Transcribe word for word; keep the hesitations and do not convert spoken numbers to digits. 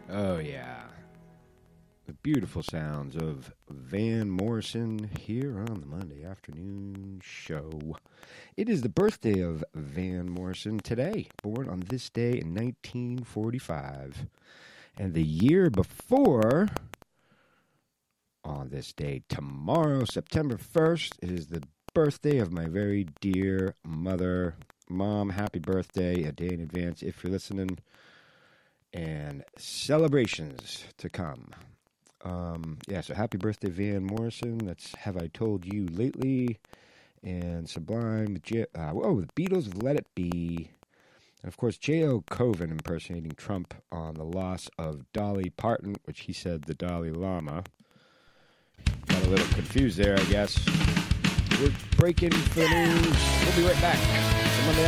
Oh, yeah. The beautiful sounds of Van Morrison here on the Monday afternoon show. It is the birthday of Van Morrison today, born on this day in nineteen forty-five. And the year before, on this day tomorrow, September first, is the birthday of my very dear mother. Mom, happy birthday a day in advance if you're listening. And celebrations to come. Um, yeah, so happy birthday, Van Morrison. That's Have I Told You Lately. And Sublime. J- uh, oh, the Beatles, Let It Be. And, of course, J O. Coven impersonating Trump on the loss of Dolly Parton, which he said the Dalai Lama. Got a little confused there, I guess. We're breaking for the news. We'll be right back. It's a Monday